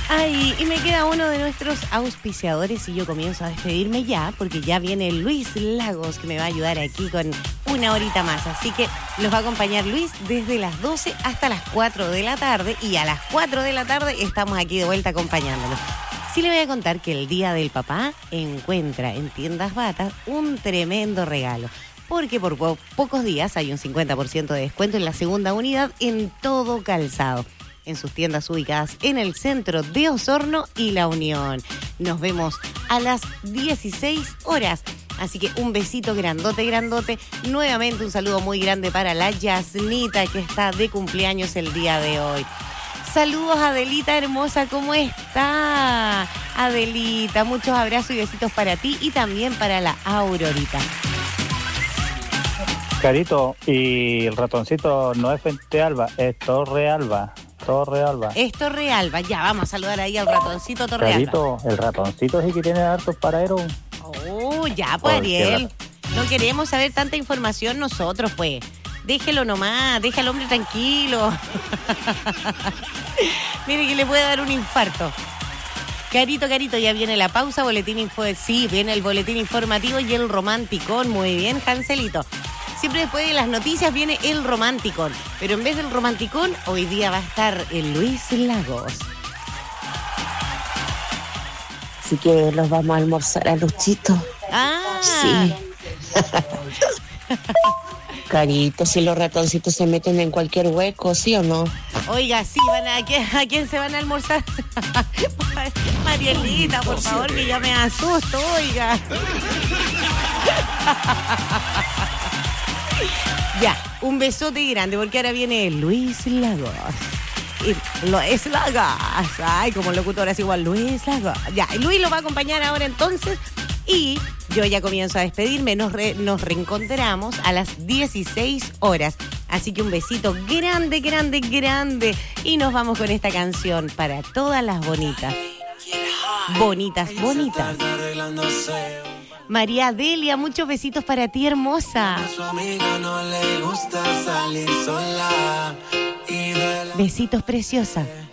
Ay, y me queda uno de nuestros auspiciadores y yo comienzo a despedirme ya, porque ya viene Luis Lagos, que me va a ayudar aquí con una horita más. Así que los va a acompañar Luis desde las 12 hasta las 4 de la tarde, y a las 4 de la tarde estamos aquí de vuelta acompañándolos. Sí le voy a contar que el Día del Papá encuentra en Tiendas Batas un tremendo regalo, porque por pocos días hay un 50% de descuento en la segunda unidad en todo calzado, en sus tiendas ubicadas en el centro de Osorno y La Unión. Nos vemos a las 16 horas. Así que un besito grandote, grandote. Nuevamente un saludo muy grande para la Yasnita, que está de cumpleaños el día de hoy. Saludos, Adelita hermosa, ¿cómo está? Adelita, muchos abrazos y besitos para ti y también para la Aurorita. Carito, y el ratoncito no es Fuente Alba, es Torre Alba. Torre Alba. Es Torre Alba. Ya, vamos a saludar ahí al ratoncito Torre Carito, Alba. El ratoncito sí que tiene hartos paraderos. Oh, ya, pues, Ariel. No queremos saber tanta información nosotros, pues. Déjelo nomás, deja al hombre tranquilo. Mire que le puede dar un infarto. Carito, ya viene la pausa, sí, viene el boletín informativo y el romanticón. Muy bien, Cancelito. Siempre después de las noticias viene el romanticón. Pero en vez del romanticón, hoy día va a estar el Luis Lagos. Así que los vamos a almorzar a Luchito. Ah. Sí. Carito, si los ratoncitos se meten en cualquier hueco, ¿sí o no? Oiga, sí, ¿a quién se van a almorzar? Marielita, por favor, que ya me asusto, oiga. Ya, un besote grande, porque ahora viene Luis Lagos. Luis Lagos. Ay, como locutor es igual, Luis Lagos. Ya, Luis lo va a acompañar ahora entonces. Y yo ya comienzo a despedirme. Nos reencontramos a las 16 horas. Así que un besito grande, grande, grande. Y nos vamos con esta canción para todas las bonitas. Bonitas, bonitas. María Delia, muchos besitos para ti, hermosa. A su amiga no le gusta salir sola. Besitos, preciosa.